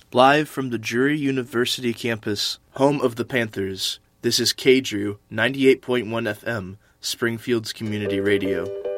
Live from the Drury University campus, home of the Panthers, this is KDRU 98.1 FM, Springfield's Community Radio.